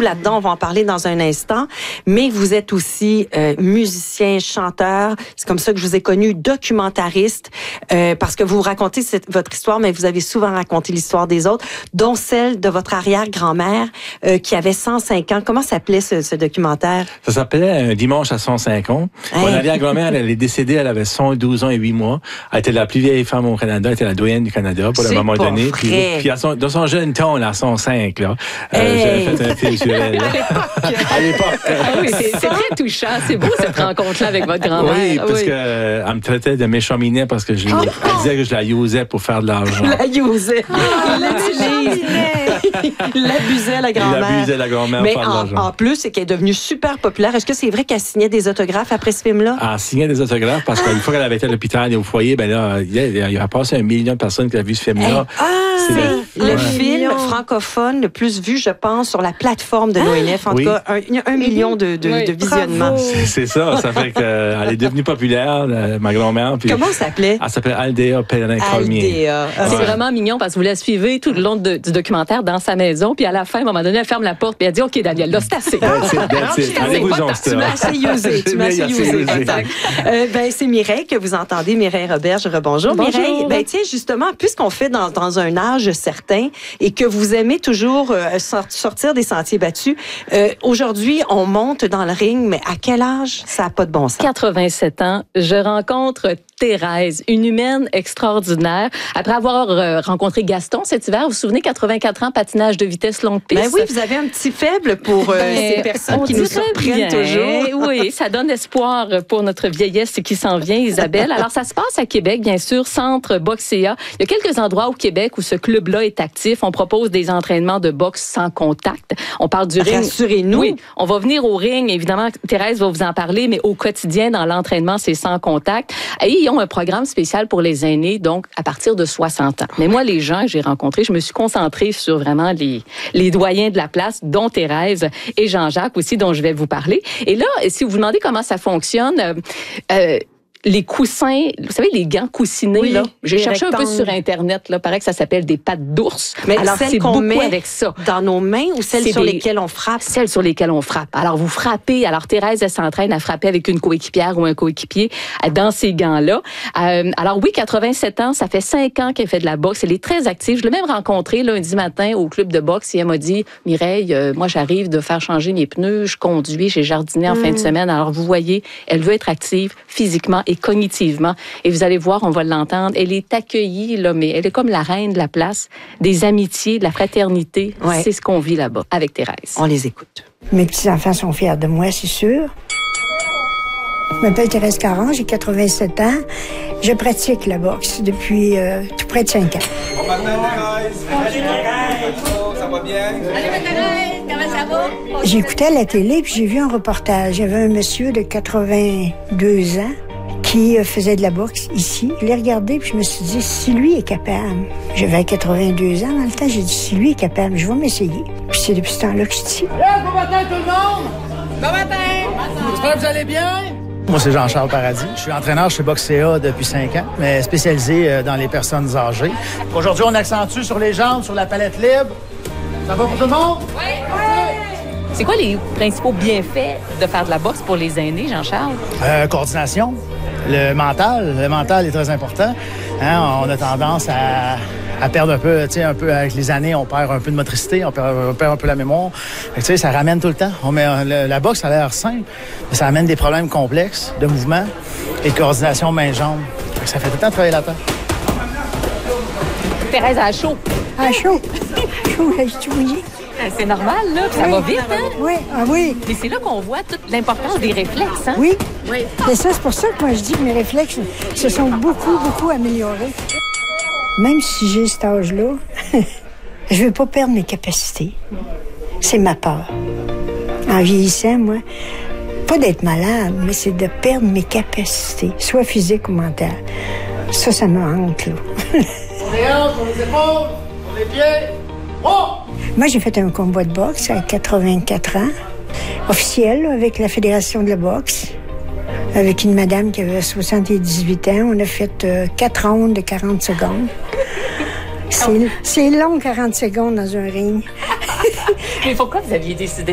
là-dedans. On va en parler dans un instant. Mais vous êtes aussi musicien, chanteur. C'est comme ça que je vous ai connu, documentariste, parce que vous racontez votre histoire, mais vous avez souvent raconté l'histoire des autres, dont celle de votre arrière-grand-mère qui avait 105 ans. Comment s'appelait ce documentaire? Ça s'appelait Un dimanche à 105 ans. Mon arrière-grand-mère, elle est décédée, elle avait 112 ans et 8 mois. Elle était la plus vieille femme au Canada, elle était la doyenne du Canada pour le moment donné. Puis dans son jeune temps, là, à 105, là, j'avais fait un film sur elle. À l'époque. Oui, c'est très touchant. C'est beau cette rencontre-là avec votre grand-mère. Oui, parce qu'elle me traitait de méchant minet parce que elle disait que je la usais pour faire de l'argent. La usait. Il l'abusait, la grand-mère. Il abusait la grand-mère pour faire de l'argent. En plus, c'est qu'elle est devenue super populaire. Est-ce que c'est vrai qu'elle signait des autographes après ce film-là? Elle signait des autographes parce qu'une fois qu'elle avait été à l'hôpital et au foyer, ben là, il y a passé 1 million de personnes qui ont vu ce film-là. C'est le film francophone le plus vu, je pense, sur la plateforme de l'ONF. En tout cas, 1 million de visionnements. C'est ça. Ça fait qu'elle est devenue populaire, ma grand-mère. Comment ça s'appelait? Elle s'appelait Aldéa Pellerin-Colmier. C'est vraiment mignon parce que vous la suivez tout le long du documentaire dans sa maison. Puis à la fin, à un moment donné, elle ferme la porte et elle dit « OK, Daniel, là, c'est assez. » Tu m'as assez usé. C'est Mireille que vous entendez, Mireille Roberge. Rebonjour. Mireille, tiens, justement, puisqu'on fait dans un âge certain et que vous aimez toujours sortir des sentiers battus, aujourd'hui, on monte dans le ring, mais à quel âge? Ça n'a pas de bon sens. 87 ans, je rencontre Thérèse, une humaine extraordinaire. Après avoir rencontré Gaston cet hiver, vous vous souvenez, 84 ans, patinage de vitesse longue piste. Ben oui, vous avez un petit faible pour ces personnes qui nous surprennent toujours. Oui, ça donne espoir pour notre vieillesse qui s'en vient, Isabelle. Alors, ça se passe à Québec, bien sûr, Centre Boxea. Il y a quelques endroits au Québec où ce club-là est actif. On propose des entraînements de boxe sans contact. On parle du ring. Rassurez-nous. Oui, on va venir au ring. Évidemment, Thérèse va vous en parler, mais au quotidien, dans l'entraînement, c'est sans contact. Et ils ont un programme spécial pour les aînés, donc à partir de 60 ans. Mais moi, les gens que j'ai rencontrés, je me suis concentrée sur vraiment les doyens de la place, dont Thérèse et Jean-Jacques aussi, dont je vais vous parler. Et là, si vous vous demandez comment ça fonctionne, les coussins, vous savez, les gants coussinés, là. J'ai cherché un peu sur Internet, là. Paraît que ça s'appelle des pattes d'ours. Mais alors, celles c'est qu'on beaucoup met avec ça. Dans nos mains ou celles sur lesquelles on frappe? Celles sur lesquelles on frappe. Alors, vous frappez. Alors, Thérèse, elle s'entraîne à frapper avec une coéquipière ou un coéquipier dans ces gants-là. Alors, oui, 87 ans, ça fait 5 ans qu'elle fait de la boxe. Elle est très active. Je l'ai même rencontrée lundi matin au club de boxe et elle m'a dit, Mireille, moi, j'arrive de faire changer mes pneus, je conduis, j'ai jardiné en fin de semaine. Alors, vous voyez, elle veut être active physiquement et cognitivement. Et vous allez voir, on va l'entendre. Elle est accueillie, là, mais elle est comme la reine de la place, des amitiés, de la fraternité. Ouais. C'est ce qu'on vit là-bas avec Thérèse. On les écoute. Mes petits-enfants sont fiers de moi, c'est sûr. Je m'appelle Thérèse Caron, j'ai 87 ans. Je pratique la boxe depuis tout près de 5 ans. Bon matin, Thérèse. Bonjour, ça va bien? Allez, Thérèse, comment ça va? J'écoutais la télé puis j'ai vu un reportage. Il y avait un monsieur de 82 ans qui faisait de la boxe ici. Je l'ai regardé puis je me suis dit, si lui est capable, j'avais 82 ans dans le temps, j'ai dit, si lui est capable, je vais m'essayer. Puis c'est depuis ce temps-là que je dis. Bon matin tout le monde! Bon matin! J'espère que vous allez bien? Moi, c'est Jean-Charles Paradis. Je suis entraîneur chez Boxea depuis 5 ans, mais spécialisé dans les personnes âgées. Aujourd'hui, on accentue sur les jambes, sur la palette libre. Ça va pour tout le monde? Oui! C'est quoi les principaux bienfaits de faire de la boxe pour les aînés, Jean-Charles? Coordination. Le mental est très important. Hein, on a tendance à perdre un peu, tu sais, un peu avec les années, on perd un peu de motricité, on perd un peu la mémoire. Tu sais, ça ramène tout le temps. La boxe, ça a l'air simple, mais ça amène des problèmes complexes de mouvement et de coordination main-jambe. Ça fait tout le temps travailler la tête. Thérèse a chaud. À chaud. Je suis mouillée. C'est normal, là, ça va vite, hein? Oui, oui. Mais c'est là qu'on voit toute l'importance des réflexes, hein? Oui. C'est pour ça que moi, je dis que mes réflexes se sont beaucoup améliorés. Même si j'ai cet âge-là, je veux pas perdre mes capacités. C'est ma peur. En vieillissant, moi, pas d'être malade, mais c'est de perdre mes capacités, soit physiques ou mentales. Ça me hante, là. On est hanches, on les épaules, on les pieds. Oh! Moi, j'ai fait un combat de boxe à 84 ans, officiel, là, avec la Fédération de la boxe, avec une madame qui avait 78 ans. On a fait 4 rondes de 40 secondes. C'est long, 40 secondes dans un ring. Mais pourquoi vous aviez décidé